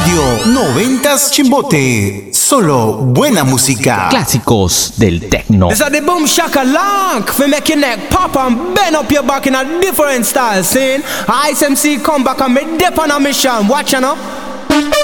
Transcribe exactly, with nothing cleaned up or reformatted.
Radio noventas Chimbote. Solo buena música. Clásicos del techno. This is the boom shaka long for make your neck pop and bend up your back in a different style. Saying Ice M C come back and me dip on a mission. Watch you know.